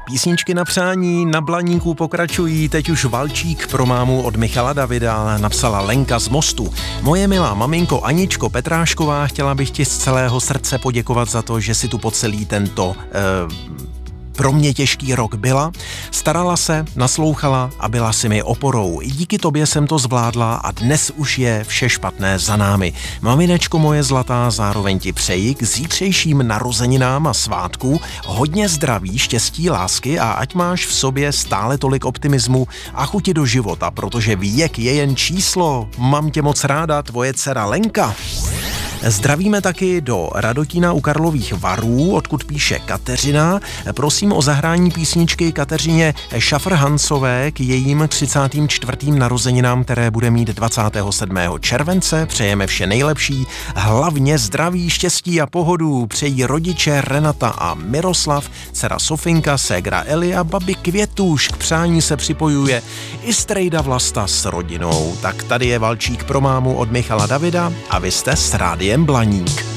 Písničky na přání na Blaníku pokračují, teď už valčík pro mámu od Michala Davida, napsala Lenka z Mostu. Moje milá maminko Aničko Petrášková, chtěla bych ti z celého srdce poděkovat za to, že si tu po celý tento pro mě těžký rok byla, starala se, naslouchala a byla si mi oporou. I díky tobě jsem to zvládla a dnes už je vše špatné za námi. Maminečko moje zlatá, zároveň ti přeji k zítřejším narozeninám a svátku hodně zdraví, štěstí, lásky a ať máš v sobě stále tolik optimismu a chuti do života, protože věk je jen číslo. Mám tě moc ráda, tvoje dcera Lenka. Zdravíme taky do Radotína u Karlových Varů, odkud píše Kateřina. Prosím o zahrání písničky Kateřině Šafrhansové k jejím 34. narozeninám, které bude mít 27. července. Přejeme vše nejlepší, hlavně zdraví, štěstí a pohodu. Přejí rodiče Renata a Miroslav, dcera Sofinka, ségra Elia, babi Květuš. K přání se připojuje i strejda Vlasta s rodinou. Tak tady je valčík pro mámu od Michala Davida a vy jste s Rádiem Blaník.